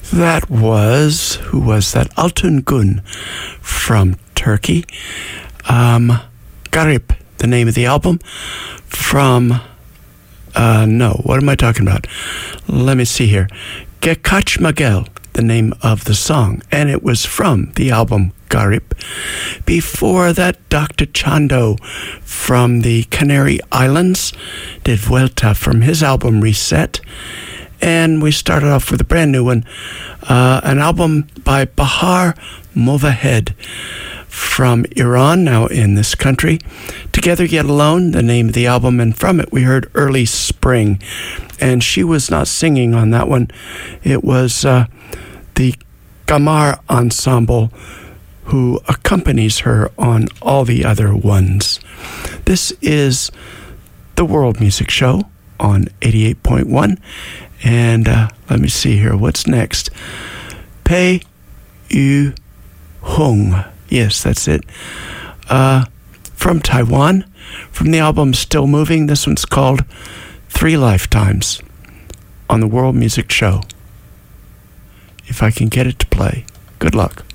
That was, who was that? Altun Gun from Turkey. Garip, the name of the album. From, no, what am I talking about? Let me see here. Gekach Magel, the name of the song. And it was from the album Garip. Before that, Dr. Chando from the Canary Islands did Vuelta from his album Reset. And we started off with a brand new one, an album by Bahar Movahed from Iran, now in this country. Together Yet Alone, the name of the album, and from it we heard Early Spring. And she was not singing on that one. It was the Gamar Ensemble who accompanies her on all the other ones. This is the World Music Show on 88.1. And let me see here. What's next? Pei Yu Hung. Yes, that's it. From Taiwan, from the album Still Moving. This one's called 3 Lifetimes on the World Music Show. If I can get it to play. Good luck.